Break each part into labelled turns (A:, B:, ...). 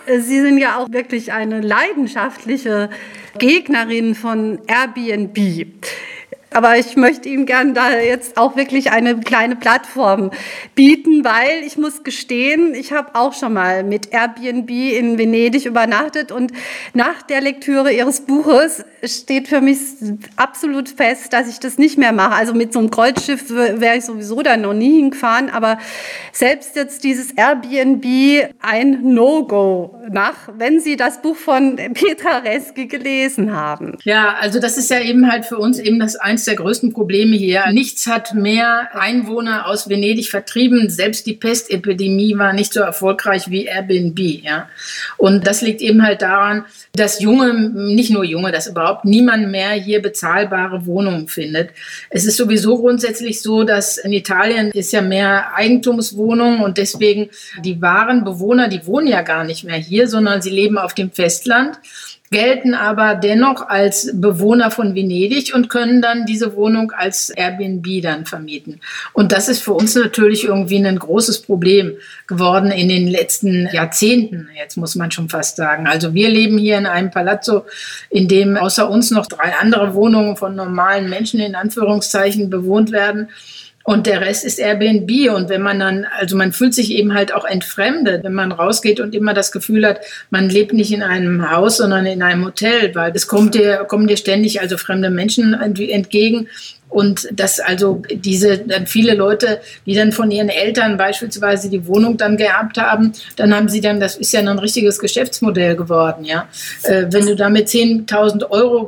A: Sie sind ja auch wirklich eine leidenschaftliche Gegnerin von Airbnb. Aber ich möchte Ihnen gern da jetzt auch wirklich eine kleine Plattform bieten, weil ich muss gestehen, ich habe auch schon mal mit Airbnb in Venedig übernachtet und nach der Lektüre Ihres Buches steht für mich absolut fest, dass ich das nicht mehr mache. Also mit so einem Kreuzschiff wäre ich sowieso da noch nie hingefahren, aber selbst jetzt dieses Airbnb ein No-Go wenn Sie das Buch von Petra Reski gelesen haben.
B: Ja, also das ist ja eben halt für uns eben eins der größten Probleme hier. Nichts hat mehr Einwohner aus Venedig vertrieben. Selbst die Pestepidemie war nicht so erfolgreich wie Airbnb. Ja. Und das liegt eben halt daran, dass nicht nur Junge, dass überhaupt niemand mehr hier bezahlbare Wohnungen findet. Es ist sowieso grundsätzlich so, dass in Italien ist ja mehr Eigentumswohnungen und deswegen die wahren Bewohner, die wohnen ja gar nicht mehr hier, sondern sie leben auf dem Festland, gelten aber dennoch als Bewohner von Venedig und können dann diese Wohnung als Airbnb dann vermieten. Und das ist für uns natürlich irgendwie ein großes Problem geworden in den letzten Jahrzehnten, jetzt muss man schon fast sagen. Also wir leben hier in einem Palazzo, in dem außer uns noch 3 andere Wohnungen von normalen Menschen in Anführungszeichen bewohnt werden. Und der Rest ist Airbnb. Und wenn man dann, also man fühlt sich eben halt auch entfremdet, wenn man rausgeht und immer das Gefühl hat, man lebt nicht in einem Haus, sondern in einem Hotel, weil es kommen dir ständig also fremde Menschen entgegen. Und dass also dann viele Leute, die dann von ihren Eltern beispielsweise die Wohnung dann geerbt haben, dann haben sie dann, das ist ja ein richtiges Geschäftsmodell geworden, ja. Wenn du damit 10.000 Euro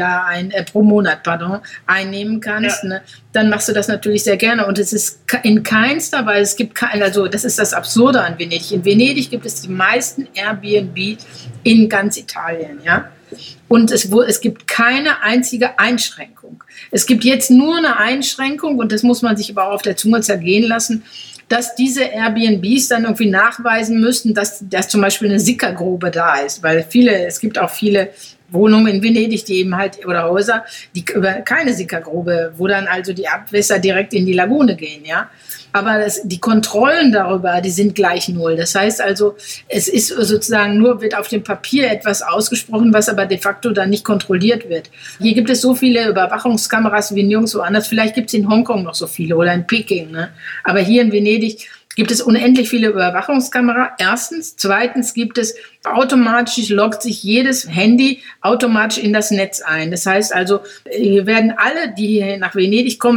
B: pro Monat einnehmen kannst, ne, dann machst du das natürlich sehr gerne. Und es ist in keinster Weise, also das ist das Absurde an Venedig. In Venedig gibt es die meisten Airbnb in ganz Italien, ja. Und es gibt keine einzige Einschränkung. Es gibt jetzt nur eine Einschränkung, und das muss man sich aber auch auf der Zunge zergehen lassen, dass diese Airbnbs dann irgendwie nachweisen müssten, dass zum Beispiel eine Sickergrube da ist. Weil es gibt auch viele Wohnungen in Venedig, die eben halt, oder Häuser, die über keine Sickergrube, wo dann also die Abwässer direkt in die Lagune gehen, ja. Aber die Kontrollen darüber, die sind gleich null. Das heißt also, es ist sozusagen wird auf dem Papier etwas ausgesprochen, was aber de facto dann nicht kontrolliert wird. Hier gibt es so viele Überwachungskameras wie nirgendwo anders. Vielleicht gibt es in Hongkong noch so viele oder in Peking, ne? Aber hier in Venedig gibt es unendlich viele Überwachungskameras. Erstens. Zweitens automatisch loggt sich jedes Handy automatisch in das Netz ein. Das heißt also, hier werden alle, die hier nach Venedig kommen,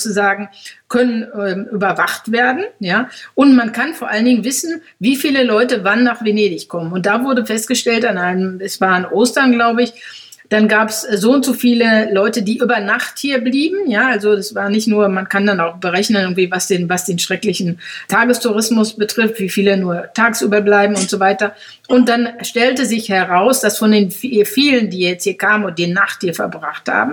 B: können überwacht werden, ja. Und man kann vor allen Dingen wissen, wie viele Leute wann nach Venedig kommen. Und da wurde festgestellt, es war an Ostern, glaube ich, dann gab es so und so viele Leute, die über Nacht hier blieben. Ja, also das war nicht nur, man kann dann auch berechnen, irgendwie, was den schrecklichen Tagestourismus betrifft, wie viele nur tagsüber bleiben und so weiter. Und dann stellte sich heraus, dass von den vielen, die jetzt hier kamen und die Nacht hier verbracht haben,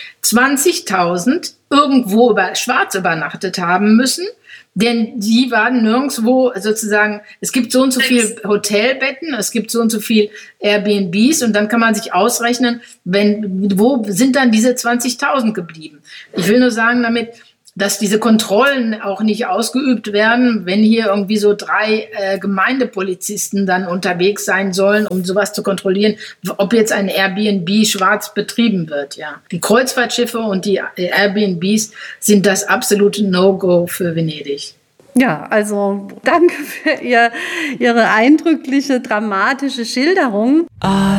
B: 20.000 irgendwo schwarz übernachtet haben müssen. Denn die waren nirgendwo sozusagen, es gibt so und so viel Hotelbetten, es gibt so und so viel Airbnbs und dann kann man sich ausrechnen, wo sind dann diese 20.000 geblieben. Ich will nur sagen damit, dass diese Kontrollen auch nicht ausgeübt werden, wenn hier irgendwie so 3 Gemeindepolizisten dann unterwegs sein sollen, um sowas zu kontrollieren, ob jetzt ein Airbnb schwarz betrieben wird. Ja. Die Kreuzfahrtschiffe und die Airbnbs sind das absolute No-Go für Venedig.
A: Ja, also danke für Ihre eindrückliche, dramatische Schilderung.